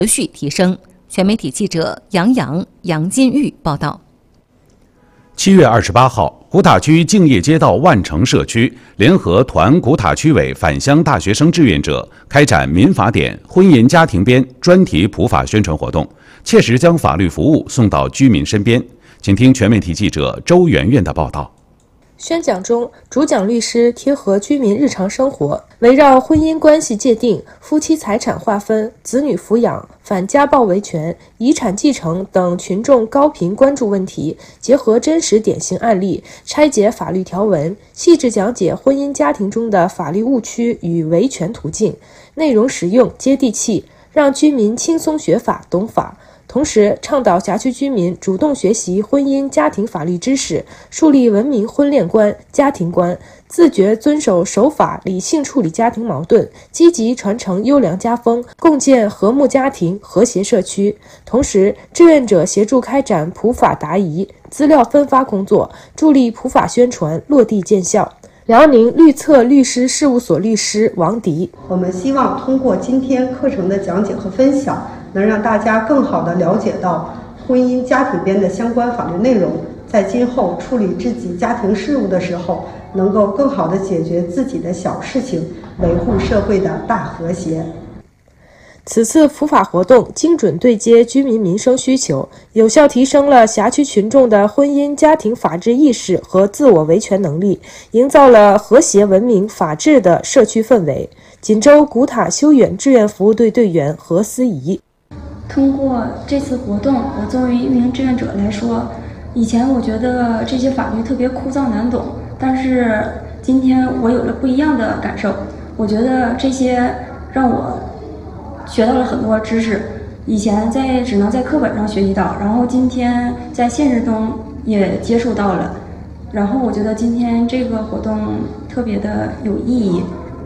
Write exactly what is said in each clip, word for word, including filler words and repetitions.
持续提升。全媒体记者杨洋、杨金玉报道。 七月二十八号，古塔区敬业街道万城社区联合团古塔区委返乡大学生志愿者开展民法典婚姻家庭编专题普法宣传活动，切实将法律服务送到居民身边。请听全媒体记者周媛媛的报道。 宣讲中，主讲律师贴合居民日常生活，围绕婚姻关系界定、夫妻财产划分、子女抚养、反家暴维权、遗产继承等群众高频关注问题，结合真实典型案例，拆解法律条文，细致讲解婚姻家庭中的法律误区与维权途径，内容实用接地气，让居民轻松学法懂法。同时，倡导辖区居民主动学习婚姻家庭法律知识，树立文明婚恋观、家庭观，自觉遵守守法，理性处理家庭矛盾，积极传承优良家风，共建和睦家庭、和谐社区。同时，志愿者协助开展普法答疑、资料分发工作，助力普法宣传落地见效。辽宁绿策律师事务所律师王迪， 我们希望通过今天课程的讲解和分享，能让大家更好地了解到婚姻家庭编的相关法律内容，在今后处理自己家庭事务的时候，能够更好地解决自己的小事情，维护社会的大和谐。 此次普法活动精准对接居民民生需求，有效提升了辖区群众的婚姻家庭法治意识和自我维权能力，营造了和谐文明法治的社区氛围。锦州古塔修远志愿服务队队员何思怡， 通过这次活动，我作为一名志愿者来说，以前我觉得这些法律特别枯燥难懂，但是今天我有了不一样的感受。我觉得这些让我学到了很多知识，以前在只能在课本上学习到，然后今天在现实中也接触到了，然后我觉得今天这个活动特别的有意义。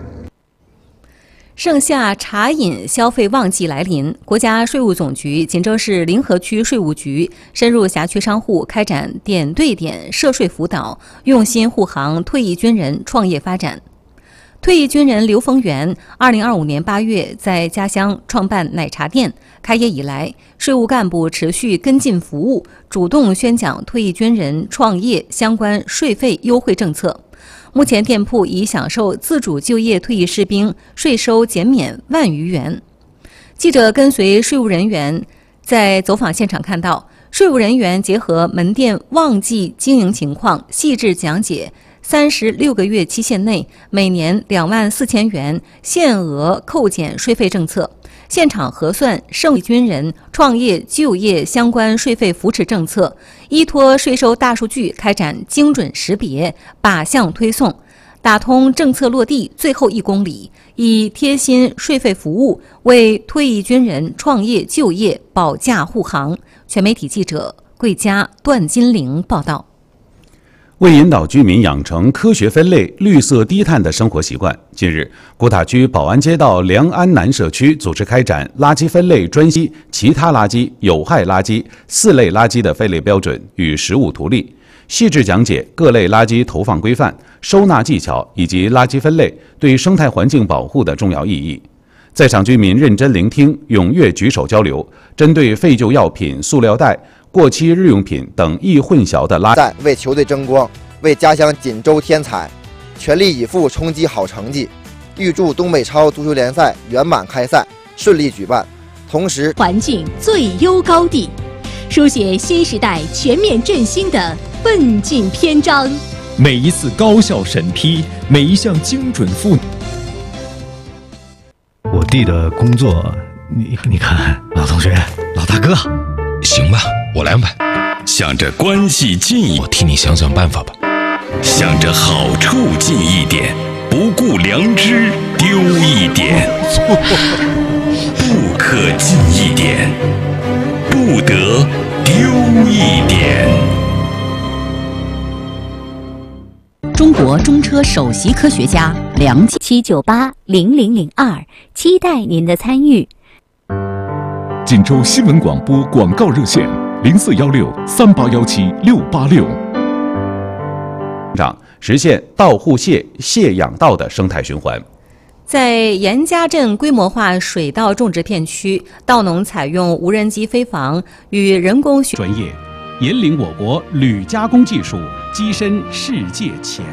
盛夏茶饮消费旺季来临，国家税务总局锦州市临河区税务局深入辖区商户开展点对点涉税辅导，用心护航退役军人创业发展。退役军人刘峰元，二零二五年八月在家乡创办奶茶店。开业以来，税务干部持续跟进服务，主动宣讲退役军人创业相关税费优惠政策。目前店铺已享受自主就业退役士兵税收减免万余元。记者跟随税务人员在走访现场看到，税务人员结合门店旺季经营情况，细致讲解三十六个月期限内每年两万四千元限额扣减税费政策，现场核算剩余军人创业就业相关税费扶持政策，依托税收大数据开展精准识别、靶向推送，打通政策落地最后一公里，以贴心税费服务为退役军人创业就业保驾护航。全媒体记者桂佳、段金玲报道。 为引导居民养成科学分类、绿色低碳的生活习惯，近日，古塔区宝安街道良安南社区组织开展垃圾分类专析其他垃圾、有害垃圾四类垃圾的分类标准与实务图例，细致讲解各类垃圾投放规范、收纳技巧以及垃圾分类对生态环境保护的重要意义。在场居民认真聆听，踊跃举手交流，针对废旧药品、塑料袋、过期日用品等易混淆的垃圾， 为球队争光，为家乡锦州添彩，全力以赴冲击好成绩。预祝东北超足球联赛圆满开赛，顺利举办。同时， 环境最优高地，书写新时代全面振兴的奋进篇章。 每一次高效审批，每一项精准赋。 我弟的工作，你你看，老同学、老大哥， 行吧，我来安排。想着关系近一点，我替你想想办法吧。想着好处近一点，不顾良知丢一点。不可近一点，不得丢一点。 中国中车首席科学家梁七九八零零零二，期待您的参与。 锦州新闻广播广告热线零四幺六三八幺七六八六。 实现到户蟹、蟹养道的生态循环。 在严家镇规模化水稻种植片区，稻农采用无人机飞防与人工学专业，引领我国铝加工技术跻身世界前。